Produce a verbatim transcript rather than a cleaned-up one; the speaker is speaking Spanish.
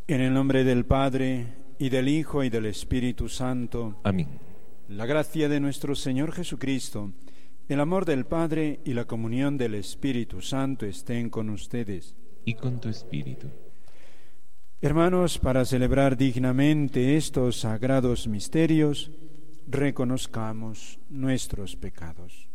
En el nombre del Padre, y del Hijo, y del Espíritu Santo. Amén. La gracia de nuestro Señor Jesucristo, el amor del Padre y la comunión del Espíritu Santo estén con ustedes. Y con tu espíritu. Hermanos, para celebrar dignamente estos sagrados misterios, reconozcamos nuestros pecados.